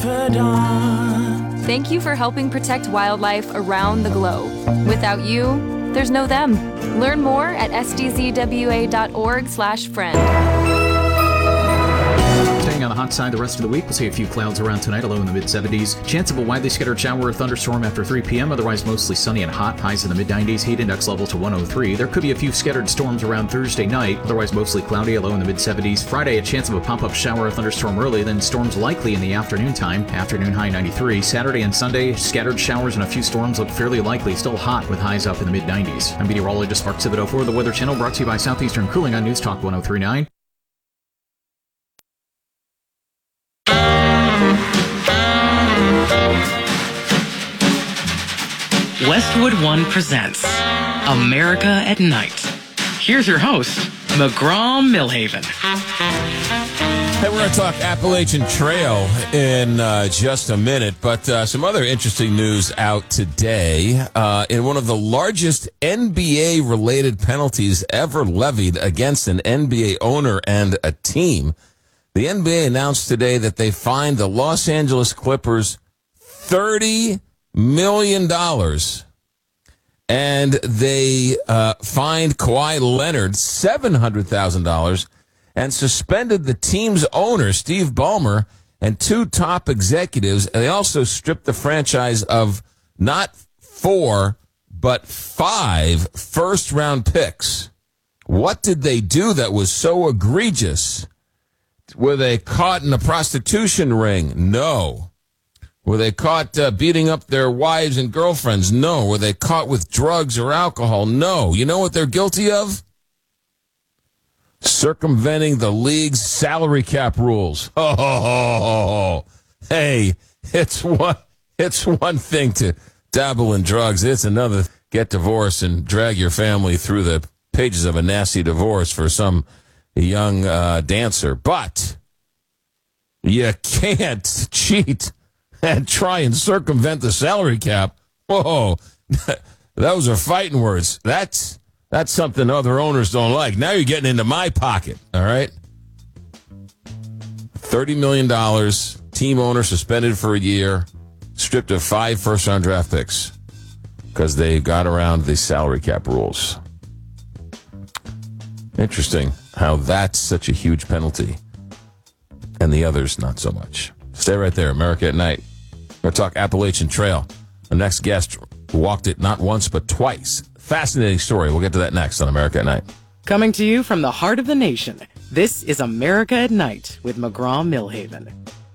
confidant. Thank you for helping protect wildlife around the globe. Without you, there's no them. Learn more at sdzwa.org/friend. Staying on the hot side the rest of the week, we'll see a few clouds around tonight, a low in the mid-70s. Chance of a widely scattered shower or thunderstorm after 3 p.m., otherwise mostly sunny and hot. Highs in the mid-90s, heat index level to 103. There could be a few scattered storms around Thursday night, otherwise mostly cloudy, a low in the mid-70s. Friday, a chance of a pop-up shower or thunderstorm early, then storms likely in the afternoon time. Afternoon high 93. Saturday and Sunday, scattered showers and a few storms look fairly likely, still hot with highs up in the mid-90s. I'm meteorologist Mark Thibodeau for the Weather Channel, brought to you by Southeastern Cooling on News Talk 103.9. Westwood One presents America at Night. Here's your host, McGraw-Millhaven. Hey, we're going to talk Appalachian Trail in just a minute, but some other interesting news out today. In one of the largest NBA-related penalties ever levied against an NBA owner and a team, the NBA announced today that they fined the Los Angeles Clippers $30 million, and they fined Kawhi Leonard $700,000 and suspended the team's owner, Steve Ballmer, and 2 top executives. And they also stripped the franchise of not 4, but 5 first-round picks. What did they do that was so egregious? Were they caught in a prostitution ring? No. Were they caught beating up their wives and girlfriends? No. Were they caught with drugs or alcohol? No. You know what they're guilty of? Circumventing the league's salary cap rules. Oh, hey, it's one thing to dabble in drugs. It's another get divorced and drag your family through the pages of a nasty divorce for some young dancer. But you can't cheat and try and circumvent the salary cap. Whoa, those are fighting words. That's something other owners don't like. Now you're getting into my pocket, all right? $30 million, team owner suspended for a year, stripped of 5 first-round draft picks because they got around the salary cap rules. Interesting how that's such a huge penalty and the others not so much. Stay right there. America at Night. We're going to talk Appalachian Trail. The next guest walked it not once but twice. Fascinating story. We'll get to that next on America at Night. Coming to you from the heart of the nation, this is America at Night with McGraw-Millhaven.